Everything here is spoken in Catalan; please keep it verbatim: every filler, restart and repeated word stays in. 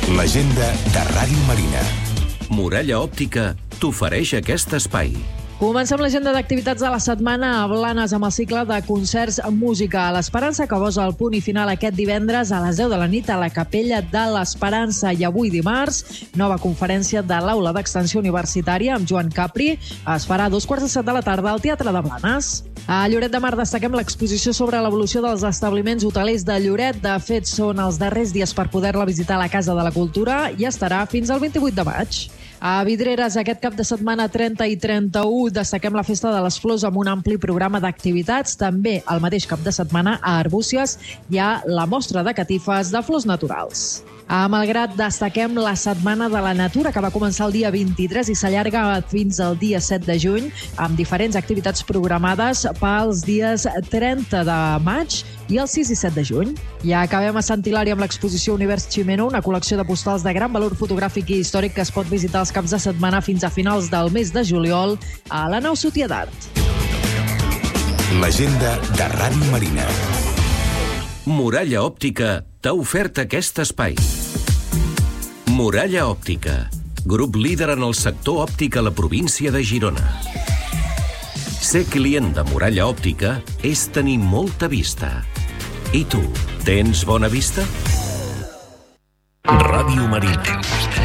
L'agenda de Ràdio Marina. Muralla Òptica t'ofereix aquest espai. Comencem l'agenda d'activitats de la setmana a Blanes amb el cicle de concerts música a l'Esperança, que posa el punt i final aquest divendres a les deu de la nit a la Capella de l'Esperança. I avui dimarts, nova conferència de l'Aula d'Extensió Universitària amb Joan Capri. Es farà a dos quarts de set de la tarda al Teatre de Blanes. A Lloret de Mar destaquem l'exposició sobre l'evolució dels establiments hotelers de Lloret. De fet, són els darrers dies per poder-la visitar a la Casa de la Cultura i estarà fins al vint-i-vuit de maig. A Vidreres, aquest cap de setmana trenta i trenta-u, destaquem la Festa de les Flors amb un ampli programa d'activitats. També el mateix cap de setmana a Arbúcies hi ha la mostra de catifes de flors naturals. A Malgrat destaquem la Setmana de la Natura, que va començar el dia vint-i-tres i s'allarga fins al dia set de juny, amb diferents activitats programades pels dies trenta de maig i el sis i set de juny. I acabem a Sant Hilari amb l'exposició Univers Ximeno, una col·lecció de postals de gran valor fotogràfic i històric que es pot visitar els caps de setmana fins a finals del mes de juliol a la nau Societat. L'agenda de Ràdio Marina. Muralla Òptica t'ha ofert aquest espai. Muralla Òptica, grup líder en el sector òptic a la província de Girona. Ser client de Muralla Òptica és tenir molta vista. I tu, tens bona vista? Ràdio Marina.